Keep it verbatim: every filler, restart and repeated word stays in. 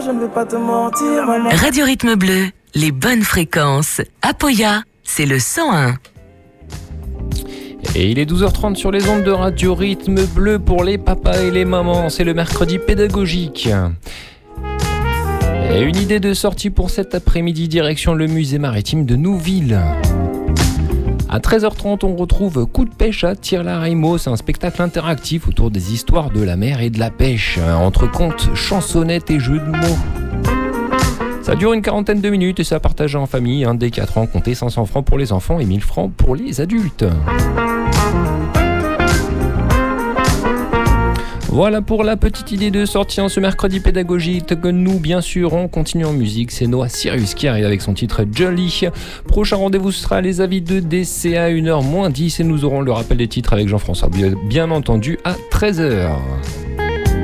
Je ne vais pas te mentir, maman. Radio Rythme Bleu, les bonnes fréquences. Apoya, c'est le cent un. Et il est douze heures trente sur les ondes de Radio Rythme Bleu pour les papas et les mamans. C'est le mercredi pédagogique. Et une idée de sortie pour cet après-midi, direction le musée maritime de Nouville. À treize heures trente, on retrouve Coup de pêche à Tire-la-Raimo. C'est un spectacle interactif autour des histoires de la mer et de la pêche, entre contes, chansonnettes et jeux de mots. Ça dure une quarantaine de minutes et ça partage en famille. Un des quatre ans, comptez cinq cents francs pour les enfants et mille francs pour les adultes. Voilà pour la petite idée de sortie en ce mercredi pédagogique. Nous, bien sûr, on continue en musique. C'est Noah Cyrus qui arrive avec son titre Jolly. Prochain rendez-vous, ce sera les avis de D C à une heure moins dix et nous aurons le rappel des titres avec Jean-François, bien entendu, à treize heures.